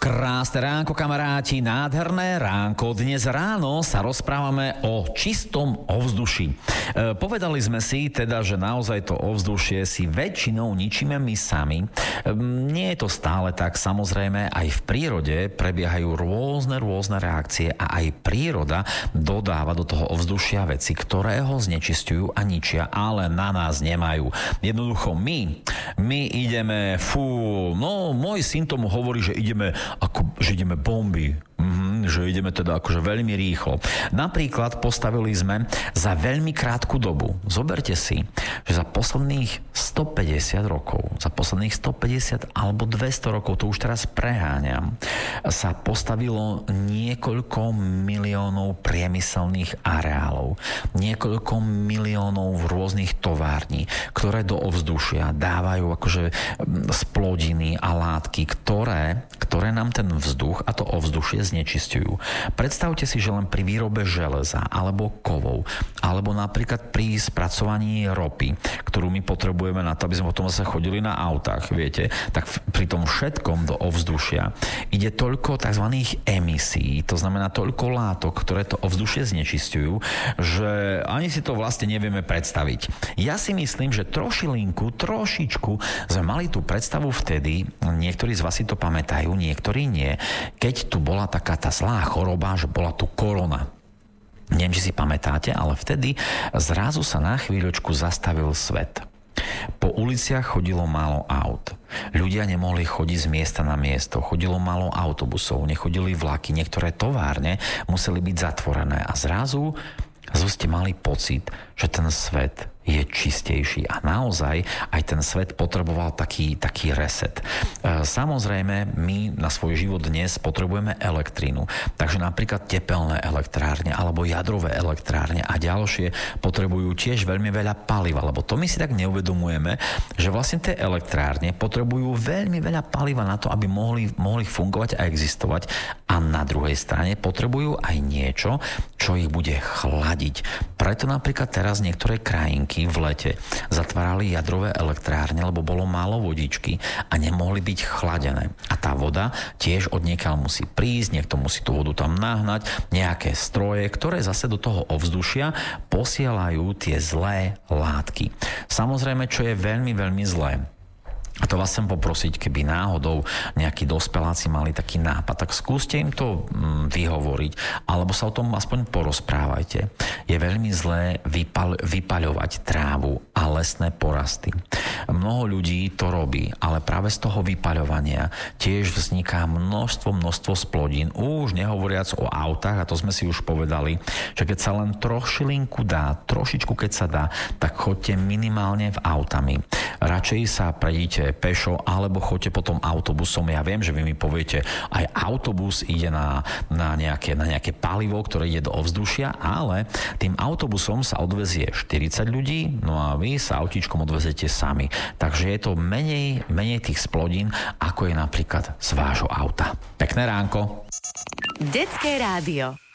Krásne ránko, kamaráti, nádherné ránko. Dnes ráno sa rozprávame o čistom ovzduší. Povedali sme si teda, že naozaj to ovzdušie si väčšinou ničíme my sami. Nie je to stále tak, samozrejme, aj v prírode prebiehajú rôzne reakcie a aj príroda dodáva do toho ovzdušia veci, ktoré ho znečisťujú a ničia, ale na nás nemajú. Jednoducho my ideme, môj syn tomu hovorí, že ideme bomby. Že ideme teda akože veľmi rýchlo. Napríklad postavili sme za veľmi krátku dobu. Zoberte si, že za posledných 150 rokov, za posledných 150 alebo 200 rokov, to už teraz preháňam, sa postavilo niekoľko miliónov priemyselných areálov, niekoľko miliónov rôznych tovární, ktoré do ovzdušia dávajú akože splodiny a látky, ktoré nám ten vzduch a to ovzdušie znečisťujú. Predstavte si, že len pri výrobe železa alebo kovov, alebo napríklad pri spracovaní ropy, ktorú my potrebujeme na to, aby sme potom zase chodili na autách, viete, tak pri tom všetkom do ovzdušia ide toľko tzv. Emisí, to znamená toľko látok, ktoré to ovzdušie znečisťujú, že ani si to vlastne nevieme predstaviť. Ja si myslím, že trošičku sme mali tú predstavu vtedy, niektorí z vás si to pamätajú, niektorí nie, keď tu bola taká tá zlá choroba, že bola tu korona. Neviem, či si pamätáte, ale vtedy zrazu sa na chvíľočku zastavil svet. Po uliciach chodilo málo aut. Ľudia nemohli chodiť z miesta na miesto. Chodilo málo autobusov, nechodili vlaky, niektoré továrne museli byť zatvorené. A zrazu ste mali pocit, že ten svet je čistejší a naozaj aj ten svet potreboval taký reset. Samozrejme, my na svoj život dnes potrebujeme elektrínu, takže napríklad tepelné elektrárne alebo jadrové elektrárne a ďalšie potrebujú tiež veľmi veľa paliva, lebo to my si tak neuvedomujeme, že vlastne tie elektrárne potrebujú veľmi veľa paliva na to, aby mohli fungovať a existovať, a na druhej strane potrebujú aj niečo, čo ich bude chladiť. Preto napríklad teraz niektoré krajinky v lete zatvárali jadrové elektrárne, lebo bolo málo vodičky a nemohli byť chladené. A tá voda tiež odniekiaľ musí prísť, niekto musí tú vodu tam nahnať, nejaké stroje, ktoré zase do toho ovzdušia posielajú tie zlé látky. Samozrejme, čo je veľmi, veľmi zlé, a to vás chcem poprosiť, keby náhodou nejakí dospeláci mali taký nápad, tak skúste im to vyhovoriť, alebo sa o tom aspoň porozprávajte. Je veľmi zlé vypaľovať trávu a lesné porasty. Mnoho ľudí to robí, ale práve z toho vypaľovania tiež vzniká množstvo splodín. Už nehovoriac o autách, a to sme si už povedali, že keď sa len trošilinku dá, trošičku keď sa dá, tak choďte minimálne v autami. Radšej sa prejdite pešo, alebo choďte potom autobusom. Ja viem, že vy mi poviete, aj autobus ide na nejaké palivo, ktoré ide do ovzdušia, ale tým autobusom sa odvezie 40 ľudí, no a vy sa autíčkom odvezete sami. Takže je to menej tých splodín, ako je napríklad z vášho auta. Pekné ránko. Detské rádio.